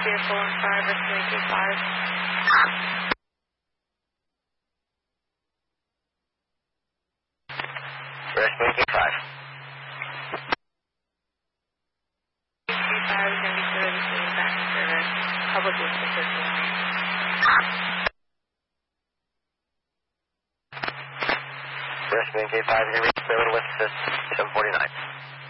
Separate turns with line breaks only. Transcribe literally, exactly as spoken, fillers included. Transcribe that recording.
vehicle on five, Rescue K five.
Rescue K five.
K five is going to be servicing back to service. Public assistance.
Rescue K five, you're going to reach Toyota with assist seven forty-nine.